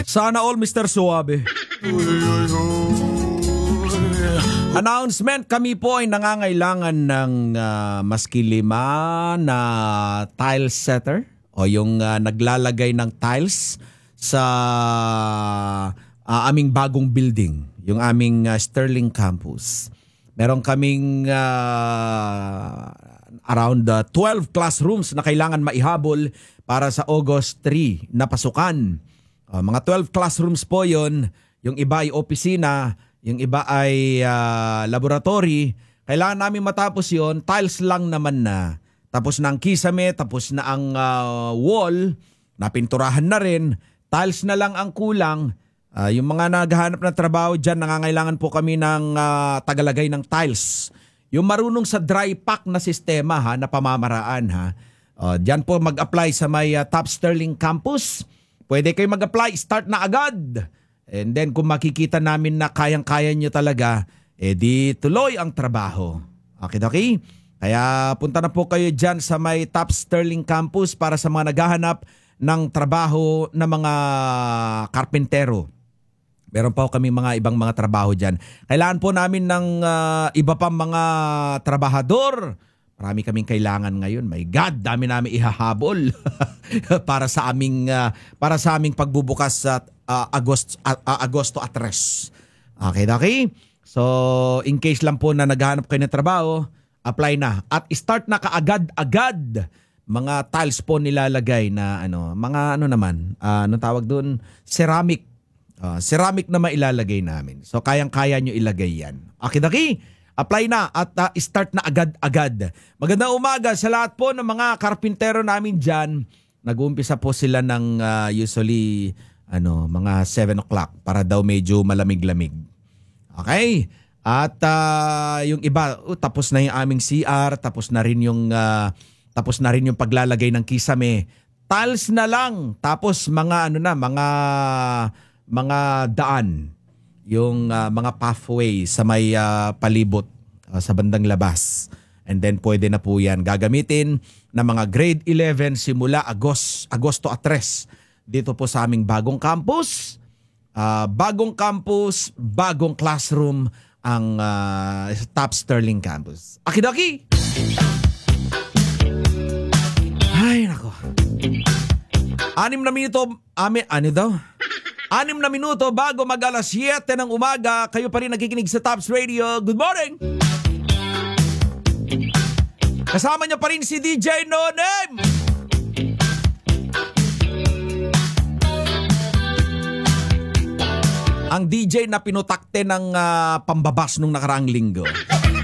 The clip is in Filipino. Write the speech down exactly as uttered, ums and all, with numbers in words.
Sana all, Mister Suabe. Announcement, kami po ay nangangailangan ng uh, maski lima na tile setter o yung uh, naglalagay ng tiles sa uh, aming bagong building, yung aming uh, Sterling Campus. Meron kaming uh, around uh, twelve classrooms na kailangan maihabol para sa August third na pasukan. Uh, mga twelve classrooms po yon, yung iba ay opisina, yung iba ay uh, laboratory. Kailangan namin matapos yon, tiles lang naman na. Tapos na ang kisame, tapos na ang uh, wall, napinturahan na rin, tiles na lang ang kulang. Uh, yung mga naghahanap ng trabaho dyan, nangangailangan po kami ng uh, tagalagay ng tiles. Yung marunong sa dry pack na sistema ha, na pamamaraan ha. Uh, dyan po mag-apply sa may uh, Top Sterling Campus. Pwede kayo mag-apply, start na agad. And then kung makikita namin na kayang-kaya nyo talaga, eh di tuloy ang trabaho. Okay, okay? Kaya punta na po kayo dyan sa may Top Sterling Campus para sa mga naghahanap ng trabaho na mga karpentero. Meron pa kami mga ibang mga trabaho dyan. Kailangan po namin ng uh, iba pang mga trabahador. Marami kaming kailangan ngayon. My God, dami namin ihahabol para sa aming uh, para sa aming pagbubukas sa uh, Agosto uh, uh, Agosto tres. Okay, okay? So, in case lang po na naghahanap kayo ng trabaho, apply na at start na kaagad-agad. Mga tiles po nilalagay na ano, mga ano naman, uh, anong tawag doon? Ceramic. Uh, ceramic na mailalagay namin. So, kayang-kaya nyo ilagay yan. Okay, okay? Apply na at uh, start na agad-agad. Magandang umaga sa lahat po ng mga karpintero namin dyan. Nag-uumpisa po sila ng uh, usually ano, mga seven o'clock para daw medyo malamig-lamig. Okay? At uh, yung iba, uh, tapos na yung aming C R, tapos na rin yung uh, tapos na rin yung paglalagay ng kisame. Tiles na lang. Tapos mga ano na, mga mga daan, yung uh, mga pathway sa may uh, palibot uh, sa bandang labas. And then pwede na po yan gagamitin ng mga grade eleven simula Agos, Agosto tres dito po sa aming bagong campus. Uh, bagong campus, bagong classroom ang uh, Top Sterling Campus. Akidoki! Ay, nako. Anim na minuto, ame, ano daw? Anim na minuto bago mag alas siyete ng umaga, kayo pa rin nakikinig sa Tops Radio. Good morning! Kasama niyo pa rin si D J Nonem! Ang D J na pinutakte ng uh, pambabas nung nakaraang linggo.